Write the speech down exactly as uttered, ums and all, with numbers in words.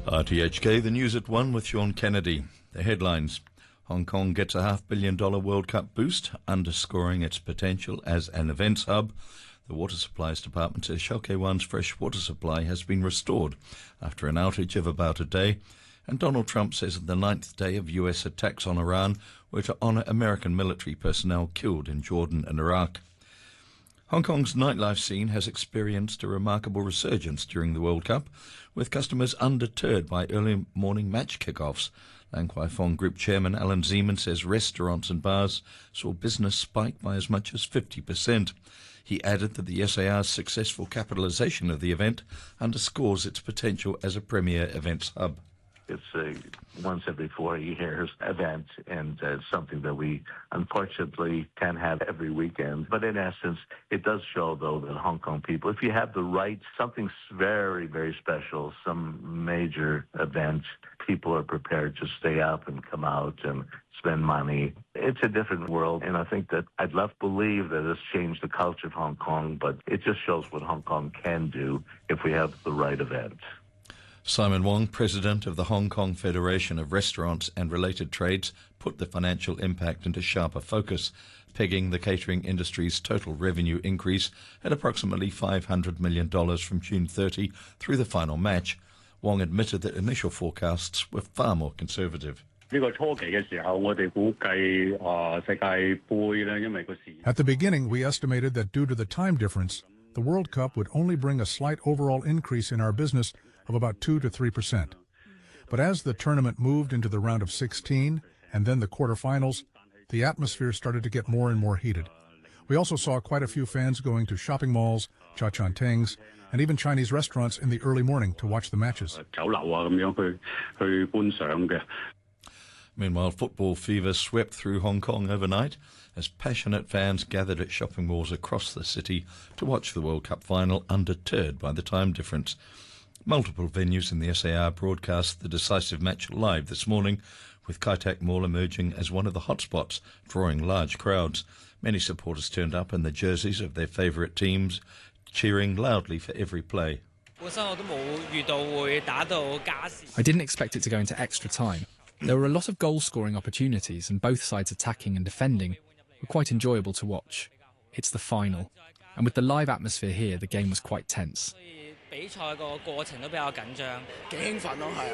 R T H K, the news at one with Sean Kennedy. The headlines. Hong Kong gets a half billion dollar World Cup boost, underscoring its potential as an events hub. The Water Supplies Department says Shau Kei Wan's fresh water supply has been restored after an outage of about a day. And Donald Trump says the ninth day of U S attacks on Iran were to honour American military personnel killed in Jordan and Iraq. Hong Kong's nightlife scene has experienced a remarkable resurgence during the World Cup, with customers undeterred by early morning match kick-offs. Lang Kwai Fong Group Chairman Alan Zeman says restaurants and bars saw business spike by as much as fifty percent. He added that the S A R's successful capitalisation of the event underscores its potential as a premier events hub. It's a once every four years event, and uh, something that we unfortunately can have every weekend. But in essence, it does show, though, that Hong Kong people, if you have the right, something very, very special, some major event, people are prepared to stay up and come out and spend money. It's a different world, and I think that I'd love to believe that it's changed the culture of Hong Kong, but it just shows what Hong Kong can do if we have the right event. Simon Wong, president of the Hong Kong Federation of Restaurants and Related Trades, put the financial impact into sharper focus, pegging the catering industry's total revenue increase at approximately five hundred million dollars from June thirtieth through the final match. Wong admitted that initial forecasts were far more conservative. At the beginning, we estimated that due to the time difference, the World Cup would only bring a slight overall increase in our business of about two to three percent. But as the tournament moved into the round of sixteen and then the quarterfinals, the atmosphere started to get more and more heated. We also saw quite a few fans going to shopping malls, cha-chan-tengs, and even Chinese restaurants in the early morning to watch the matches. Meanwhile, football fever swept through Hong Kong overnight as passionate fans gathered at shopping malls across the city to watch the World Cup final, undeterred by the time difference. Multiple venues in the S A R broadcast the decisive match live this morning, with Kai Tak Mall emerging as one of the hotspots, drawing large crowds. Many supporters turned up in the jerseys of their favourite teams, cheering loudly for every play. I didn't expect it to go into extra time. There were a lot of goal-scoring opportunities, and both sides attacking and defending were quite enjoyable to watch. It's the final, and with the live atmosphere here, the game was quite tense.